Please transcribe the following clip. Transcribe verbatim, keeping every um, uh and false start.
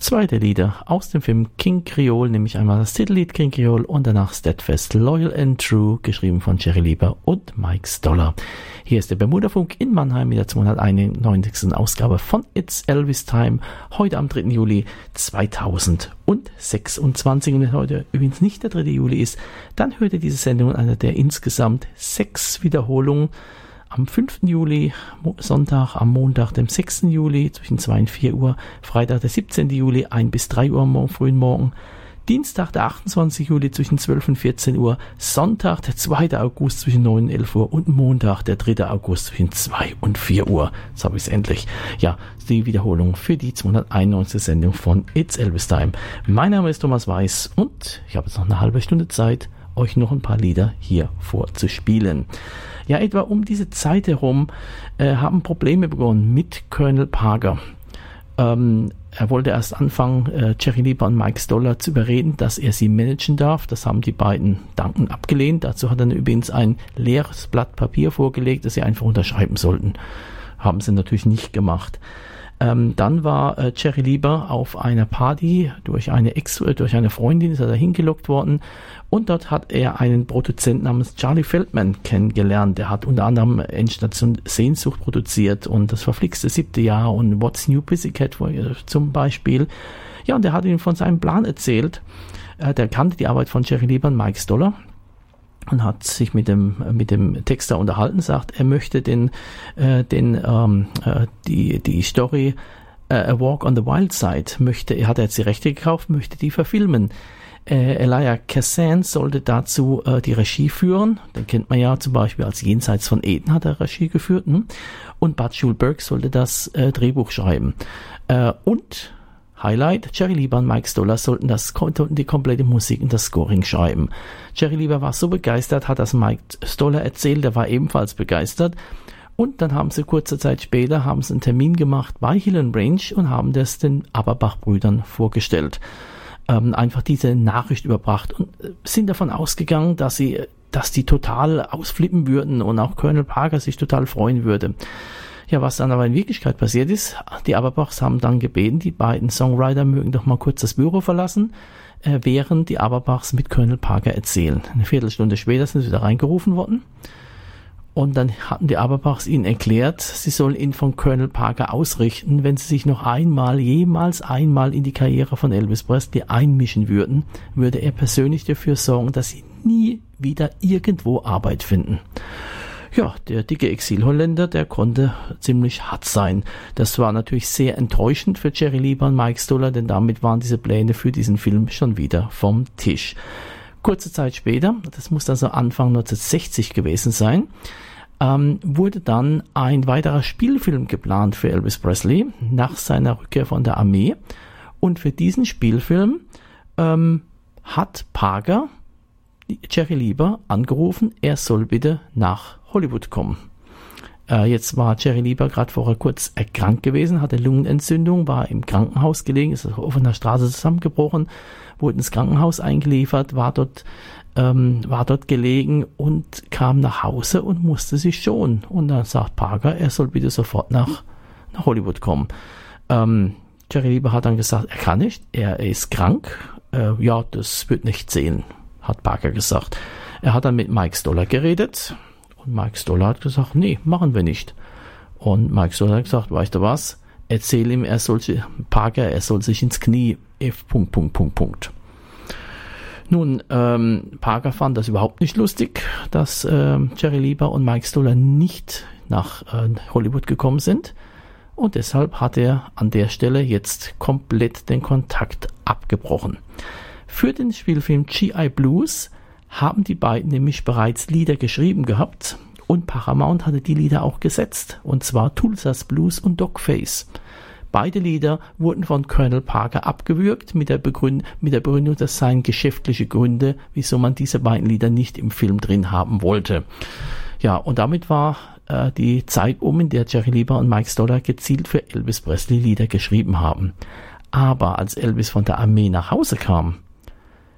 zwei der Lieder aus dem Film King Creole, nämlich einmal das Titellied King Creole und danach Steadfast, Loyal and True, geschrieben von Jerry Lieber und Mike Stoller. Hier ist der Bermuda-Funk in Mannheim mit der zweihunderteinundneunzigsten Ausgabe von It's Elvis Time, heute am dritten Juli zweitausendsechsundzwanzig. Und wenn heute übrigens nicht der dritte Juli ist, dann hört ihr diese Sendung in einer der insgesamt sechs Wiederholungen am fünften Juli, Sonntag, am Montag, dem sechsten Juli zwischen zwei und vier Uhr, Freitag, der siebzehnten Juli, ein bis drei Uhr am frühen Morgen, Dienstag, der achtundzwanzigsten Juli zwischen zwölf und vierzehn Uhr, Sonntag, der zweiten August zwischen neun und elf Uhr und Montag, der dritten August zwischen zwei und vier Uhr. Jetzt habe ich es endlich. Ja, die Wiederholung für die zweihunderteinundneunzigste Sendung von It's Elvis Time. Mein Name ist Thomas Weiß und ich habe jetzt noch eine halbe Stunde Zeit, euch noch ein paar Lieder hier vorzuspielen. Ja, etwa um diese Zeit herum äh, haben Probleme begonnen mit Colonel Parker. Ähm, er wollte erst anfangen, äh, Jerry Lieber und Mike Stoller zu überreden, dass er sie managen darf. Das haben die beiden dankend abgelehnt. Dazu hat er übrigens ein leeres Blatt Papier vorgelegt, das sie einfach unterschreiben sollten. Haben sie natürlich nicht gemacht. Ähm, dann war äh, Jerry Lieber auf einer Party durch eine Ex, äh, durch eine Freundin, ist er da hingelockt worden und dort hat er einen Produzenten namens Charlie Feldman kennengelernt. Der hat unter anderem Endstation Sehnsucht produziert und das verflixte siebte Jahr und What's New Pussycat zum Beispiel. Ja, und er hat ihm von seinem Plan erzählt. Äh, der kannte die Arbeit von Jerry Lieber und Mike Stoller und hat sich mit dem mit dem Texter unterhalten, sagt, er möchte den äh, den ähm, äh, die die Story äh, A Walk on the Wild Side möchte, er hat jetzt die Rechte gekauft, möchte die verfilmen. Äh, Elia Kazan sollte dazu äh, die Regie führen, den kennt man ja zum Beispiel als Jenseits von Eden hat er Regie geführt, ne? Und Bud Schulberg sollte das äh, Drehbuch schreiben äh, und Highlight, Jerry Lieber und Mike Stoller sollten das, die komplette Musik und das Scoring schreiben. Jerry Lieber war so begeistert, hat das Mike Stoller erzählt, der war ebenfalls begeistert. Und dann haben sie kurze Zeit später haben sie einen Termin gemacht bei Hill and Range und haben das den Aberbach-Brüdern vorgestellt. Ähm, einfach diese Nachricht überbracht und sind davon ausgegangen, dass sie, dass die total ausflippen würden und auch Colonel Parker sich total freuen würde. Ja, was dann aber in Wirklichkeit passiert ist, die Aberbachs haben dann gebeten, die beiden Songwriter mögen doch mal kurz das Büro verlassen, äh, während die Aberbachs mit Colonel Parker erzählen. Eine Viertelstunde später sind sie wieder reingerufen worden und dann hatten die Aberbachs ihnen erklärt, sie sollen ihn von Colonel Parker ausrichten, wenn sie sich noch einmal, jemals einmal in die Karriere von Elvis Presley einmischen würden, würde er persönlich dafür sorgen, dass sie nie wieder irgendwo Arbeit finden. Ja, der dicke Exilholländer, der konnte ziemlich hart sein. Das war natürlich sehr enttäuschend für Jerry Lieber und Mike Stoller, denn damit waren diese Pläne für diesen Film schon wieder vom Tisch. Kurze Zeit später, das muss also Anfang neunzehnhundertsechzig gewesen sein, ähm, wurde dann ein weiterer Spielfilm geplant für Elvis Presley nach seiner Rückkehr von der Armee. Und für diesen Spielfilm ähm, hat Parker Jerry Lieber angerufen, er soll bitte nach Hollywood kommen. Äh, jetzt war Jerry Lieber gerade vorher kurz erkrankt gewesen, hatte Lungenentzündung, war im Krankenhaus gelegen, ist auf einer Straße zusammengebrochen, wurde ins Krankenhaus eingeliefert, war dort, ähm, war dort gelegen und kam nach Hause und musste sich schonen. Und dann sagt Parker, er soll bitte sofort nach, nach Hollywood kommen. Ähm, Jerry Lieber hat dann gesagt, er kann nicht, er ist krank, äh, ja, das wird nicht zählen, hat Parker gesagt. Er hat dann mit Mike Stoller geredet und Mike Stoller hat gesagt, nee, machen wir nicht. Und Mike Stoller hat gesagt, weißt du was, erzähl ihm, er soll, Parker, er soll sich ins Knie, F, Punkt, Punkt, Punkt, Punkt. Nun, ähm, Parker fand das überhaupt nicht lustig, dass äh, Jerry Lieber und Mike Stoller nicht nach äh, Hollywood gekommen sind und deshalb hat er an der Stelle jetzt komplett den Kontakt abgebrochen. Für den Spielfilm G I Blues haben die beiden nämlich bereits Lieder geschrieben gehabt und Paramount hatte die Lieder auch gesetzt, und zwar Tulsa's Blues und Dogface. Beide Lieder wurden von Colonel Parker abgewürgt mit der, Begründ- mit der Begründung, das seien geschäftliche Gründe, wieso man diese beiden Lieder nicht im Film drin haben wollte. Ja, und damit war äh, die Zeit um, in der Jerry Lieber und Mike Stoller gezielt für Elvis Presley Lieder geschrieben haben. Aber als Elvis von der Armee nach Hause kam,